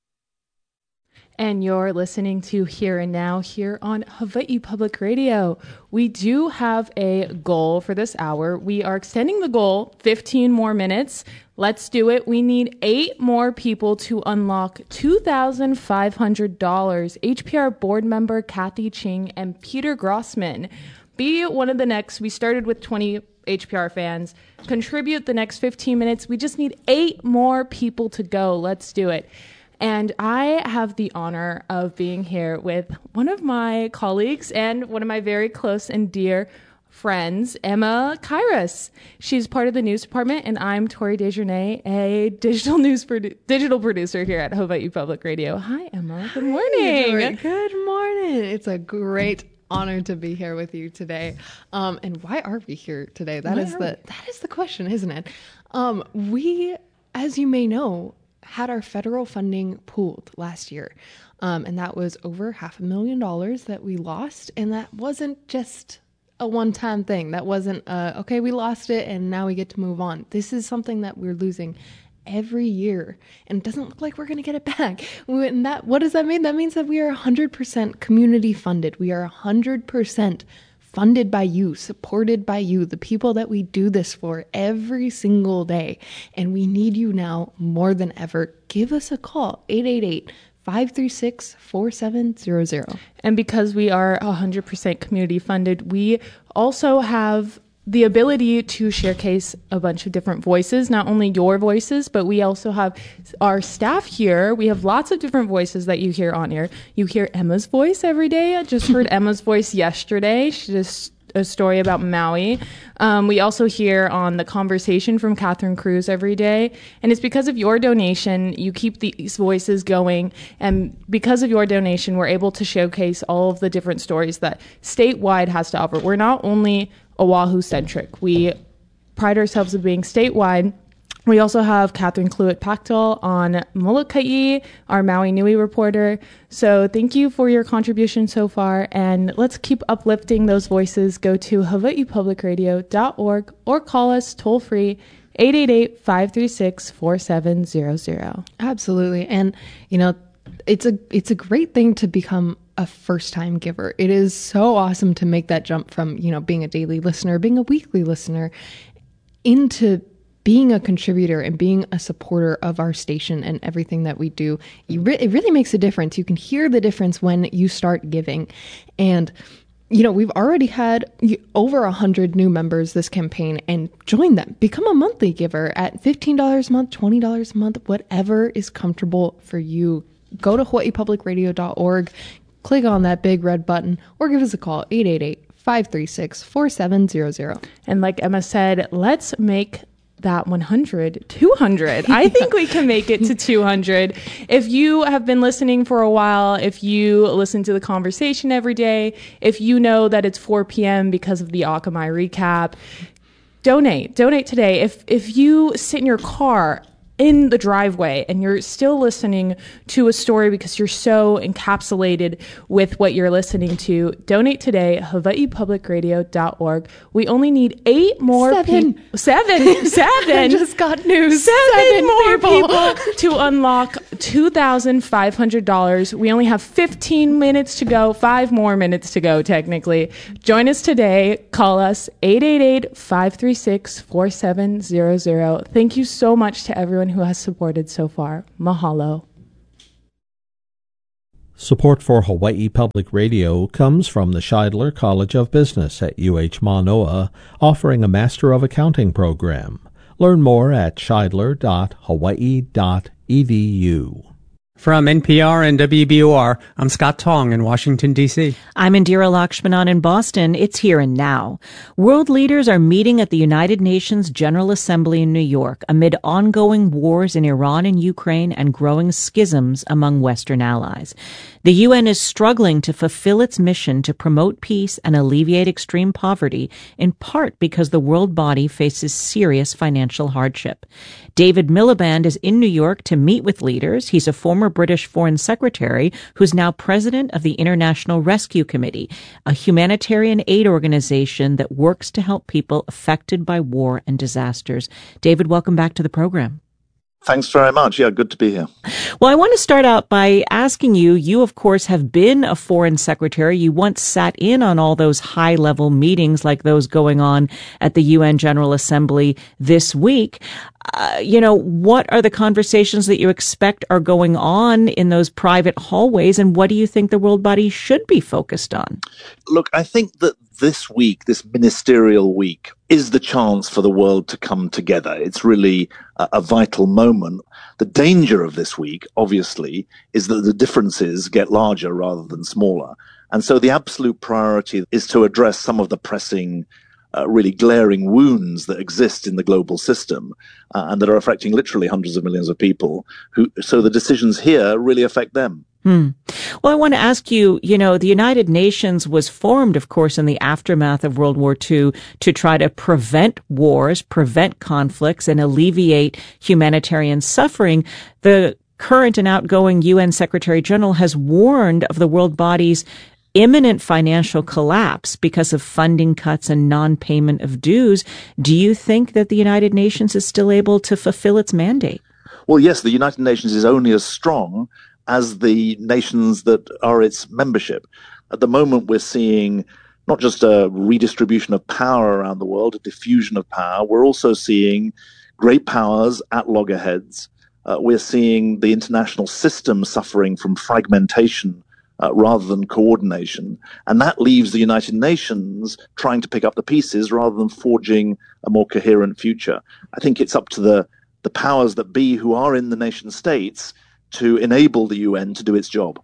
And you're listening to Here and Now here on Hawaii Public Radio. We do have a goal for this hour. We are extending the goal 15 more minutes. Let's do it. We need 8 more people to unlock $2,500. HPR board member Kathy Ching and Peter Grossman. Be one of the next. We started with 20 HPR fans. Contribute the next 15 minutes. We just need 8 more people to go. Let's do it. And I have the honor of being here with one of my colleagues and one of my very close and dear friends, Emma Kairos. She's part of the news department, and I'm Tori Desjardins, a digital producer here at Hawaii Public Radio. Hi, Emma. Good morning. Good morning. It's a great honor to be here with you today. And why are we here today? That is the question, isn't it? We, as you may know, had our federal funding pooled last year. And that was over $500,000 that we lost. And that wasn't just a one-time thing. That wasn't, okay, we lost it and now we get to move on. This is something that we're losing every year. And it doesn't look like we're going to get it back. And what does that mean? That means that we are 100% community funded. We are 100% funded by you, supported by you, the people that we do this for every single day. And we need you now more than ever. Give us a call, 888-536-4700. And because we are 100% community funded, we also have the ability to showcase a bunch of different voices, not only your voices, but we also have our staff here. We have lots of different voices that you hear on here. You hear Emma's voice every day. I just heard Emma's voice yesterday. She just a story about Maui. We also hear on The Conversation from Catherine Cruz every day. And it's because of your donation, you keep these voices going. And because of your donation, we're able to showcase all of the different stories that statewide has to offer. We're not only Oahu-centric. We pride ourselves of being statewide. We also have Catherine Cluett-Pactel on Molokai, our Maui Nui reporter. So thank you for your contribution so far, and let's keep uplifting those voices. Go to hawaiipublicradio.org or call us toll-free 888-536-4700. Absolutely. And, you know, it's a great thing to become a first-time giver. It is so awesome to make that jump from, you know, being a daily listener, being a weekly listener, into being a contributor and being a supporter of our station and everything that we do. It really makes a difference. You can hear the difference when you start giving. And, you know, we've already had over 100 new members this campaign, and join them. Become a monthly giver at $15 a month, $20 a month, whatever is comfortable for you. Go to hawaiipublicradio.org, click on that big red button, or give us a call, 888-536-4700. And like Emma said, let's make that 100 200. I think we can make it to 200. If you have been listening for a while, if you listen to The Conversation every day, if you know that it's 4 p.m. because of the Akamai recap, donate today. If you sit in your car in the driveway and you're still listening to a story because you're so encapsulated with what you're listening to, donate today, hawaiipublicradio.org. We only need 8 more people. Seven. I just got news. Seven more people to unlock $2,500. We only have 15 minutes to go, 5 more minutes to go, technically. Join us today. Call us 888-536-4700. Thank you so much to everyone who has supported so far. Mahalo. Support for Hawaii Public Radio comes from the Scheidler College of Business at UH Manoa, offering a Master of Accounting program. Learn more at scheidler.hawaii.edu. From NPR and WBOR, I'm Scott Tong in Washington, D.C. I'm Indira Lakshmanan in Boston. It's Here and Now. World leaders are meeting at the United Nations General Assembly in New York amid ongoing wars in Iran and Ukraine and growing schisms among Western allies. The UN is struggling to fulfill its mission to promote peace and alleviate extreme poverty, in part because the world body faces serious financial hardship. David Miliband is in New York to meet with leaders. He's a former British Foreign Secretary who's now president of the International Rescue Committee, a humanitarian aid organization that works to help people affected by war and disasters. David, welcome back to the program. Thanks very much. Yeah, good to be here. Well, I want to start out by asking you, of course, have been a foreign secretary. You once sat in on all those high-level meetings like those going on at the UN General Assembly this week. What are the conversations that you expect are going on in those private hallways, and what do you think the world body should be focused on? Look, I think that this week, this ministerial week, is the chance for the world to come together. It's really a vital moment. The danger of this week, obviously, is that the differences get larger rather than smaller. And so the absolute priority is to address some of the pressing, really glaring wounds that exist in the global system and that are affecting literally hundreds of millions of people. So the decisions here really affect them. Well, I want to ask you, the United Nations was formed, of course, in the aftermath of World War II to try to prevent wars, prevent conflicts, and alleviate humanitarian suffering. The current and outgoing UN Secretary General has warned of the world body's imminent financial collapse because of funding cuts and non-payment of dues. Do you think that the United Nations is still able to fulfill its mandate? Well, yes, the United Nations is only as strong as the nations that are its membership. At the moment, we're seeing not just a redistribution of power around the world, a diffusion of power. We're also seeing great powers at loggerheads. We're seeing the international system suffering from fragmentation rather than coordination. And that leaves the United Nations trying to pick up the pieces rather than forging a more coherent future. I think it's up to the powers that be who are in the nation states to enable the UN to do its job.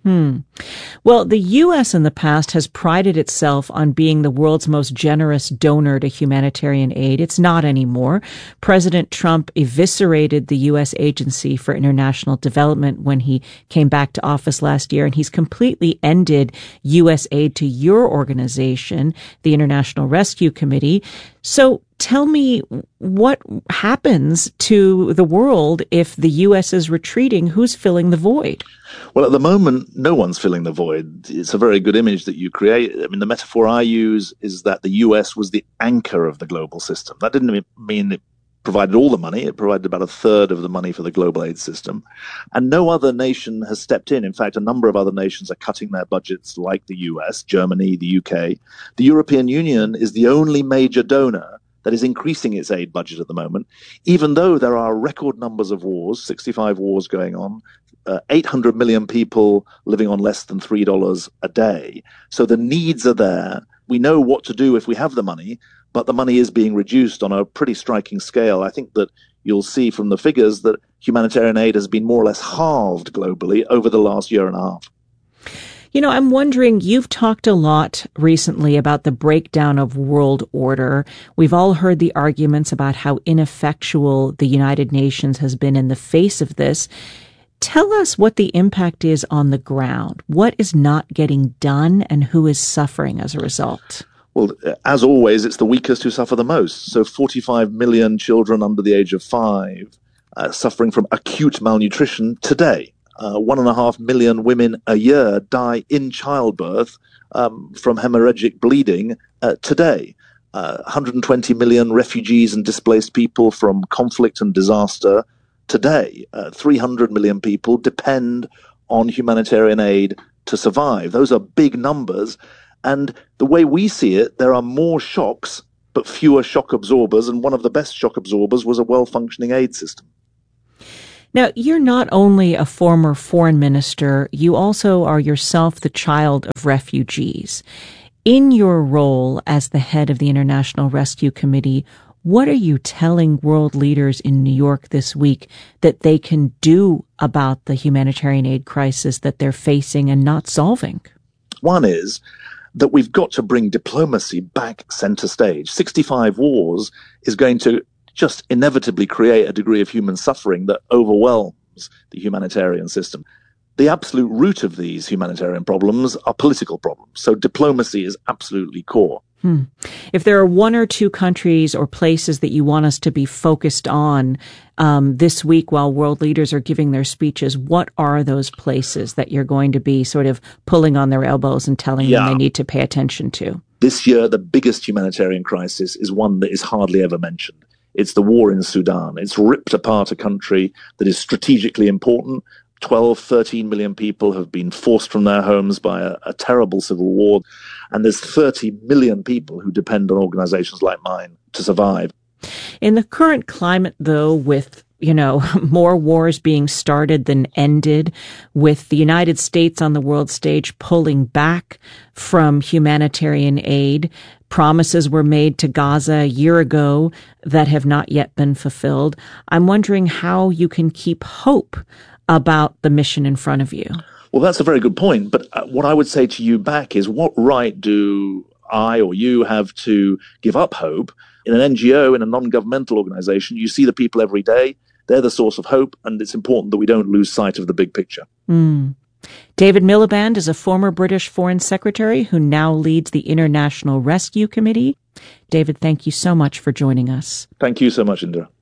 Well, the U.S. in the past has prided itself on being the world's most generous donor to humanitarian aid. It's not anymore. President Trump eviscerated the U.S. Agency for International Development when he came back to office last year, and he's completely ended U.S. aid to your organization, the International Rescue Committee. So tell me what happens to the world if the U.S. is retreating. Who's filling the void? Well, at the moment, no one's filling the void. It's a very good image that you create. I mean, the metaphor I use is that the U.S. was the anchor of the global system. That didn't mean it provided all the money. It provided about a third of the money for the global aid system. And no other nation has stepped in. In fact, a number of other nations are cutting their budgets like the U.S., Germany, the UK. The European Union is the only major donor that is increasing its aid budget at the moment, even though there are record numbers of wars, 65 wars going on, 800 million people living on less than $3 a day. So the needs are there. We know what to do if we have the money, but the money is being reduced on a pretty striking scale. I think that you'll see from the figures that humanitarian aid has been more or less halved globally over the last year and a half. I'm wondering, you've talked a lot recently about the breakdown of world order. We've all heard the arguments about how ineffectual the United Nations has been in the face of this. Tell us what the impact is on the ground. What is not getting done and who is suffering as a result? Well, as always, it's the weakest who suffer the most. So 45 million children under the age of 5 suffering from acute malnutrition today. 1.5 million women a year die in childbirth from hemorrhagic bleeding today. 120 million refugees and displaced people from conflict and disaster today. 300 million people depend on humanitarian aid to survive. Those are big numbers. And the way we see it, there are more shocks, but fewer shock absorbers. And one of the best shock absorbers was a well-functioning aid system. Now, you're not only a former foreign minister, you also are yourself the child of refugees. In your role as the head of the International Rescue Committee, what are you telling world leaders in New York this week that they can do about the humanitarian aid crisis that they're facing and not solving? One is that we've got to bring diplomacy back center stage. 65 wars is going to just inevitably create a degree of human suffering that overwhelms the humanitarian system. The absolute root of these humanitarian problems are political problems. So diplomacy is absolutely core. If there are one or two countries or places that you want us to be focused on this week while world leaders are giving their speeches, what are those places that you're going to be sort of pulling on their elbows and telling them they need to pay attention to? This year, the biggest humanitarian crisis is one that is hardly ever mentioned. It's the war in Sudan. It's ripped apart a country that is strategically important. 12, 13 million people have been forced from their homes by a terrible civil war. And there's 30 million people who depend on organizations like mine to survive. In the current climate, though, with more wars being started than ended, with the United States on the world stage pulling back from humanitarian aid, promises were made to Gaza a year ago that have not yet been fulfilled. I'm wondering how you can keep hope about the mission in front of you. Well, that's a very good point. But what I would say to you back is, what right do I or you have to give up hope? In an NGO, in a non-governmental organization, you see the people every day. They're the source of hope, and it's important that we don't lose sight of the big picture. David Miliband is a former British Foreign Secretary who now leads the International Rescue Committee. David, thank you so much for joining us. Thank you so much, Indira.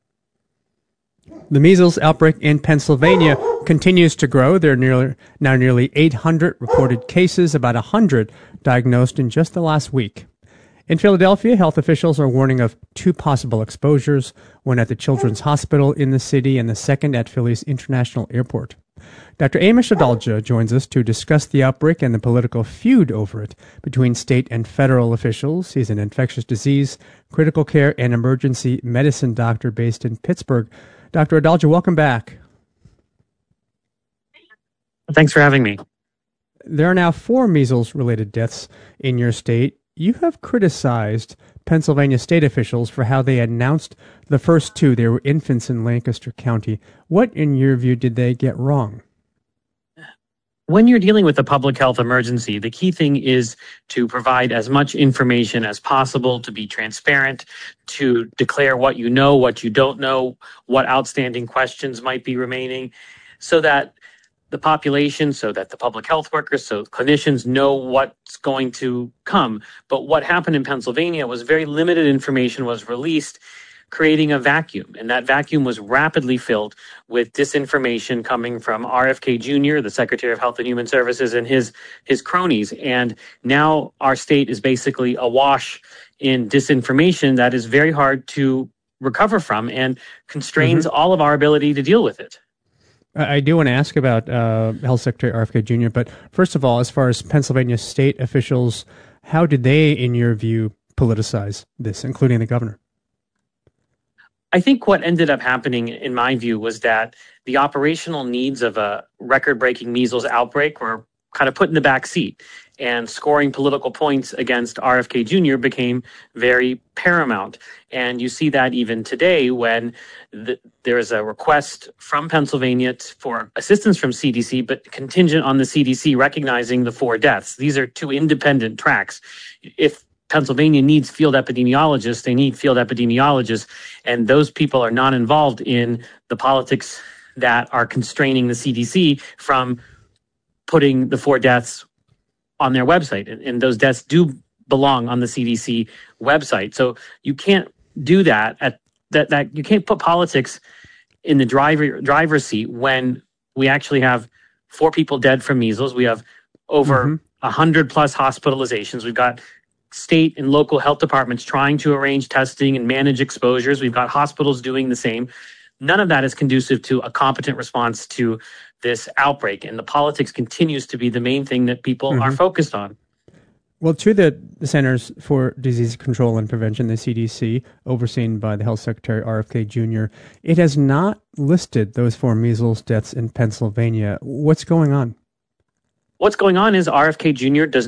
The measles outbreak in Pennsylvania continues to grow. There are now nearly 800 reported cases, about 100 diagnosed in just the last week. In Philadelphia, health officials are warning of 2 possible exposures, one at the Children's Hospital in the city and the second at Philly's International Airport. Dr. Amish Adalja joins us to discuss the outbreak and the political feud over it between state and federal officials. He's an infectious disease, critical care, and emergency medicine doctor based in Pittsburgh. Dr. Adalja, welcome back. Thanks for having me. There are now 4 measles-related deaths in your state. You have criticized Pennsylvania state officials for how they announced the first 2. They were infants in Lancaster County. What, in your view, did they get wrong? When you're dealing with a public health emergency, the key thing is to provide as much information as possible, to be transparent, to declare what you know, what you don't know, what outstanding questions might be remaining, so that the population, so that the public health workers, so clinicians know what's going to come. But what happened in Pennsylvania was very limited information was released, creating a vacuum. And that vacuum was rapidly filled with disinformation coming from RFK Jr., the Secretary of Health and Human Services, and his cronies. And now our state is basically awash in disinformation that is very hard to recover from and constrains all of our ability to deal with it. I do want to ask about Health Secretary RFK Jr., but first of all, as far as Pennsylvania state officials, how did they, in your view, politicize this, including the governor? I think what ended up happening, in my view, was that the operational needs of a record-breaking measles outbreak were kind of put in the back seat, and scoring political points against RFK Jr. became very paramount. And you see that even today when there is a request from Pennsylvania for assistance from CDC, but contingent on the CDC recognizing the 4 deaths. These are 2 independent tracks. If Pennsylvania needs field epidemiologists, they need field epidemiologists, and those people are not involved in the politics that are constraining the CDC from putting the 4 deaths on their website. And those deaths do belong on the CDC website. So you can't do that that you can't put politics in the driver's seat when we actually have 4 people dead from measles. We have over 100 plus hospitalizations. We've got state and local health departments trying to arrange testing and manage exposures. We've got hospitals doing the same. None of that is conducive to a competent response to this outbreak. And the politics continues to be the main thing that people are focused on. Well, to the Centers for Disease Control and Prevention, the CDC, overseen by the Health Secretary RFK Jr., it has not listed those 4 measles deaths in Pennsylvania. What's going on? What's going on is RFK Jr. does